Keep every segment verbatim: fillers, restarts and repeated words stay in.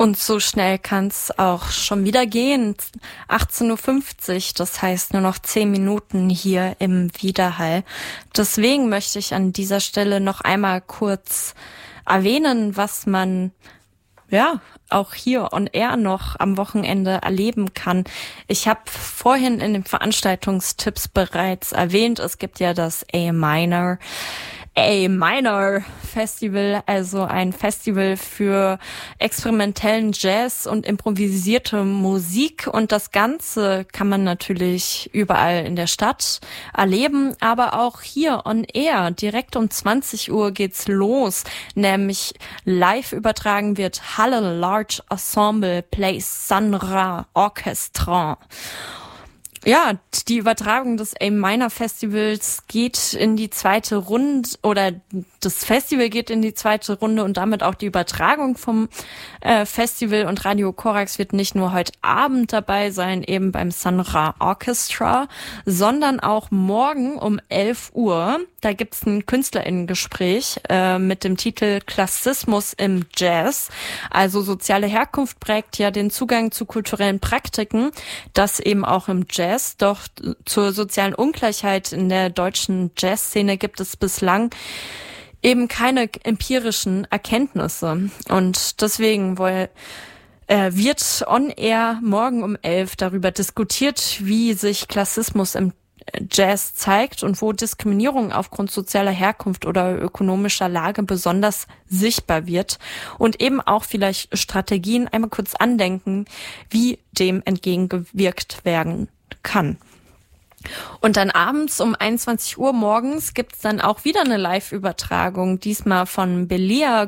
Und so schnell kann es auch schon wieder gehen. achtzehn Uhr fünfzig, das heißt nur noch zehn Minuten hier im Widerhall. Deswegen möchte ich an dieser Stelle noch einmal kurz erwähnen, was man ja auch hier on air noch am Wochenende erleben kann. Ich habe vorhin in den Veranstaltungstipps bereits erwähnt, es gibt ja das A-Minor A-Minor Festival, also ein Festival für experimentellen Jazz und improvisierte Musik. Und das Ganze kann man natürlich überall in der Stadt erleben, aber auch hier on air. Direkt um zwanzig Uhr geht's los, nämlich live übertragen wird Halle Large Ensemble plays Sun Ra Orchestra. Ja, die Übertragung des A-Minor Festivals geht in die zweite Runde oder das Festival geht in die zweite Runde und damit auch die Übertragung vom äh, Festival, und Radio Korax wird nicht nur heute Abend dabei sein, eben beim Sun Ra Orchestra, sondern auch morgen um elf Uhr. Da gibt's ein KünstlerInnen-Gespräch äh, mit dem Titel Klassismus im Jazz. Also soziale Herkunft prägt ja den Zugang zu kulturellen Praktiken, das eben auch im Jazz. Doch zur sozialen Ungleichheit in der deutschen Jazzszene gibt es bislang eben keine empirischen Erkenntnisse. Und deswegen wohl, äh, wird on air morgen um elf darüber diskutiert, wie sich Klassismus im Jazz zeigt und wo Diskriminierung aufgrund sozialer Herkunft oder ökonomischer Lage besonders sichtbar wird, und eben auch vielleicht Strategien einmal kurz andenken, wie dem entgegengewirkt werden kann. Und dann abends um einundzwanzig Uhr morgens gibt's dann auch wieder eine Live-Übertragung, diesmal von Belia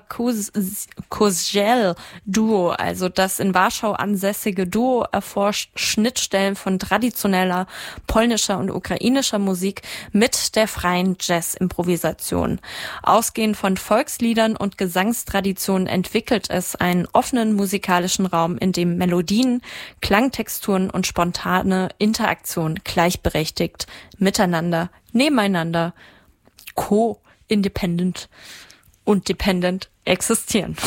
Kozgel Duo, also das in Warschau ansässige Duo erforscht Schnittstellen von traditioneller polnischer und ukrainischer Musik mit der freien Jazz-Improvisation. Ausgehend von Volksliedern und Gesangstraditionen entwickelt es einen offenen musikalischen Raum, in dem Melodien, Klangtexturen und spontane Interaktion gleichberechtigt miteinander, nebeneinander, co-independent und dependent existieren.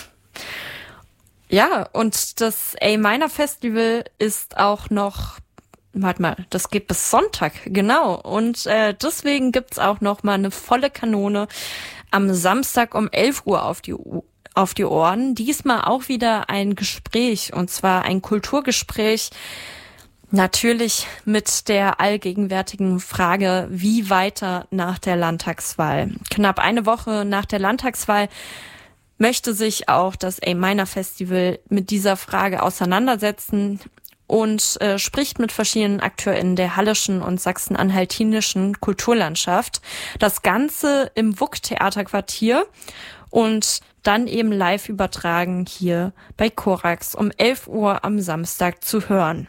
Ja, und das A-Minor Festival ist auch noch, warte mal, das geht bis Sonntag, genau. Und äh, deswegen gibt's auch noch mal eine volle Kanone am Samstag um elf Uhr auf die U auf die Ohren. Diesmal auch wieder ein Gespräch, und zwar ein Kulturgespräch, natürlich mit der allgegenwärtigen Frage, wie weiter nach der Landtagswahl. Knapp eine Woche nach der Landtagswahl möchte sich auch das A-Minor Festival mit dieser Frage auseinandersetzen und äh, spricht mit verschiedenen AkteurInnen der hallischen und sachsen-anhaltinischen Kulturlandschaft. Das Ganze im W U K-Theaterquartier und dann eben live übertragen hier bei Korax um elf Uhr am Samstag zu hören.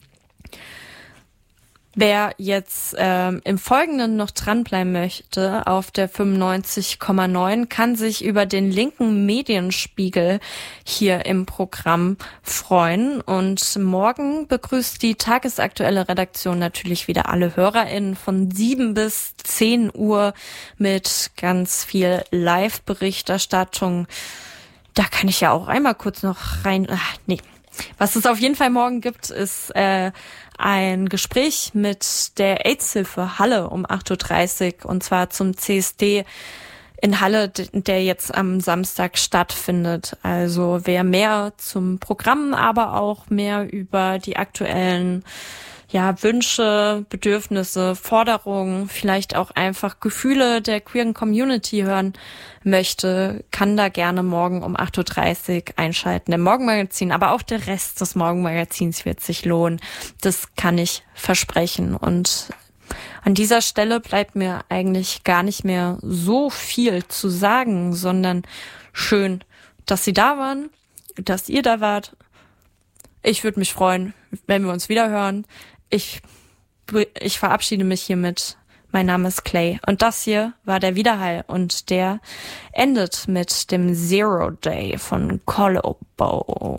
Wer jetzt ähm, im Folgenden noch dranbleiben möchte auf der fünfundneunzig Komma neun, kann sich über den linken Medienspiegel hier im Programm freuen. Und morgen begrüßt die tagesaktuelle Redaktion natürlich wieder alle HörerInnen von sieben bis zehn Uhr mit ganz viel Live-Berichterstattung. Da kann ich ja auch einmal kurz noch rein... Ach, nee. Was es auf jeden Fall morgen gibt, ist äh, ein Gespräch mit der AIDS-Hilfe Halle um acht Uhr dreißig, und zwar zum C S D in Halle, der jetzt am Samstag stattfindet. Also wer mehr zum Programm, aber auch mehr über die aktuellen ja, Wünsche, Bedürfnisse, Forderungen, vielleicht auch einfach Gefühle der queeren Community hören möchte, kann da gerne morgen um acht Uhr dreißig einschalten im Morgenmagazin. Aber auch der Rest des Morgenmagazins wird sich lohnen. Das kann ich versprechen. Und an dieser Stelle bleibt mir eigentlich gar nicht mehr so viel zu sagen, sondern schön, dass Sie da waren, dass ihr da wart. Ich würde mich freuen, wenn wir uns wieder hören. Ich, ich verabschiede mich hiermit. Mein Name ist Clay und das hier war der Widerhall, und der endet mit dem Zero Day von Colobo.